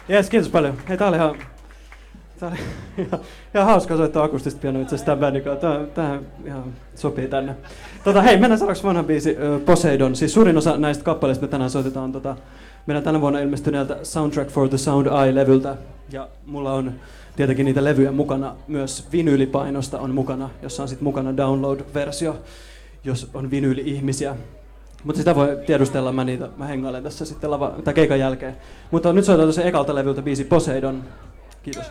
Jes, kiitos paljon. Hei, tää oli ihan hauska soittaa akustista pianoa itse asiassa tämän bändin kanssa. Tää ihan sopii tänne. Hei, mennään seuraavaksi vanhan biisi Poseidon. Siis suurin osa näistä kappaleista me tänään soitetaan meidän tänä vuonna ilmestyneeltä Soundtrack for the Sound Eye-levyltä. Ja mulla on tietenkin niitä levyjä mukana. Myös vinyylipainosta on mukana, jossa on sitten mukana download-versio, jos on vinyyli-ihmisiä. Mutta sitä voi tiedustella, mä hengailen tässä sitten keikan jälkeen. Mutta nyt soitetaan se ekalta levyltä biisi Poseidon. Kiitos.